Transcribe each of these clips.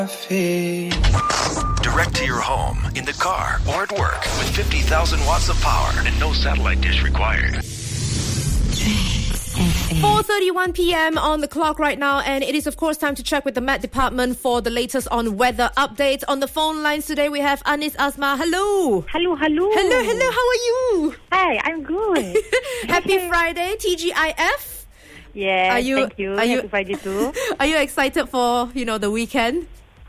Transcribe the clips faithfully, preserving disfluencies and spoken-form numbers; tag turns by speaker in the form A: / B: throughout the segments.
A: Direct to your home, in the car, or at work with fifty thousand watts of power and no satellite dish required.
B: four thirty-one p.m. on the clock right now, and it is of course time to check with the Met Department for the latest on weather updates. On the phone lines today we have Anis Asma. Hello.
C: Hello, hello.
B: Hello, hello. How are you?
C: Hi, I'm good.
B: Happy Friday, T G I F.
C: Yeah,
B: Are you-
C: thank you.
B: are you-
C: Happy Friday too.
B: Are you excited for, you know, the weekend?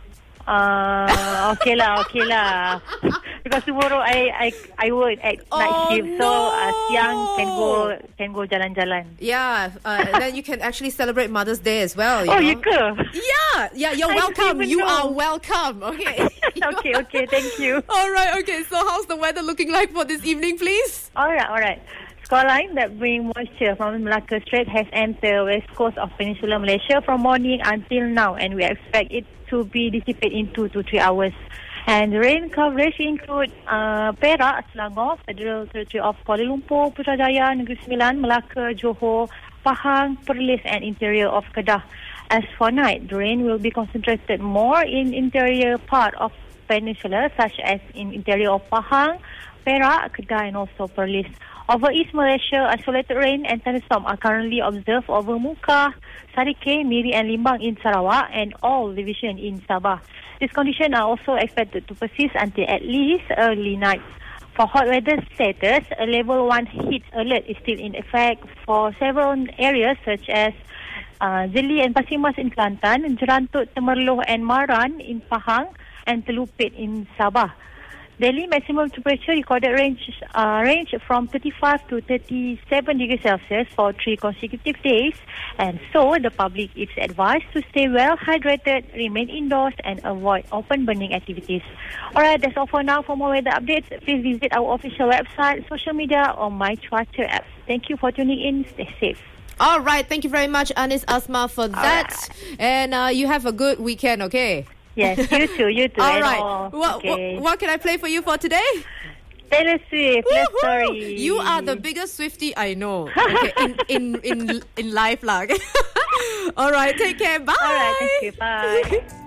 C: Uh, okay lah, okay lah. Because tomorrow I I I work at
B: Oh,
C: night shift, so
B: no.
C: uh, siang can go can go jalan-jalan.
B: Yeah, uh, and then you can actually celebrate Mother's Day as well. You
C: Oh,
B: know?
C: you ke?
B: Yeah, yeah, you're
C: I
B: welcome.
C: didn't
B: You
C: know.
B: are welcome. Okay.
C: Okay, okay, thank you.
B: All right, okay. So how's the weather looking like for this evening, please?
C: Alright, alright. Squall line that bring moisture from Malacca Strait has entered west coast of Peninsular Malaysia from morning until now, and we expect it to be dissipated in two to three hours. And the rain coverage include uh, Perak, Selangor, Federal Territory of Kuala Lumpur, Putrajaya, Negeri Sembilan, Melaka, Johor, Pahang, Perlis and interior of Kedah. As for night, the rain will be concentrated more in interior part of Peninsula, such as in interior of Pahang, Perak, Kedah and also Perlis. Over East Malaysia, isolated rain and thunderstorm are currently observed over Muka, Sarike, Miri and Limbang in Sarawak and all division in Sabah. These conditions are also expected to persist until at least early night. For hot weather status, a level one heat alert is still in effect for several areas such as uh, Zeli and Pasimas in Kelantan, Jerantut, Temerloh and Maran in Pahang and Telupit in Sabah. Daily maximum temperature recorded range uh, range from thirty-five to thirty-seven degrees Celsius for three consecutive days, and so the public is advised to stay well hydrated, remain indoors, and avoid open burning activities. Alright, that's all for now. For more weather updates, please visit our official website, social media, or My Cuaca app. Thank you for tuning in. Stay safe.
B: All right, thank you very much, Anis Asma, for that.
C: Alright.
B: And uh, you have a good weekend, okay?
C: Yes, you too, you too.
B: All
C: and
B: right.
C: all.
B: What,
C: Okay.
B: what, what can I play for you for today?
C: Taylor Swift, Love
B: Woohoo!
C: Story.
B: You are the biggest Swiftie I know. Okay, in in in in life, lah. All right, take care. Bye.
C: Alright, thank you. Bye.